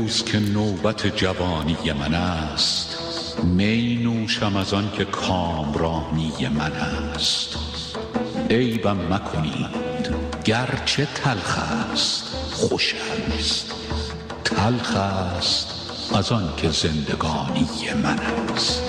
امروز که نوبت جوانی من است، می نوشم از آن که کامرانی من است. عیبم مکنید گرچه تلخ است خوش است، تلخ است از آن که زندگانی من است.